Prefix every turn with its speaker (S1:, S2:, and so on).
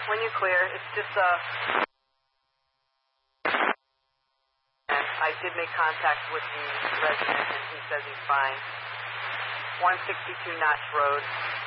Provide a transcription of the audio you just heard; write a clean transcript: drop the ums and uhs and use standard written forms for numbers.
S1: when you clear, it's just and I did make contact with the resident, and he says he's fine. 162 Notch Road.